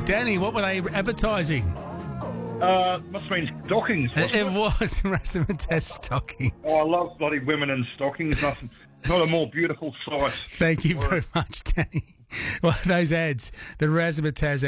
Danny, what were they advertising? Must have been stockings. It was Razzmatazz stockings. Oh, I love bloody women in stockings. Nothing, not a more beautiful sight. Thank you very much, Danny. Well, those ads, the Razzmatazz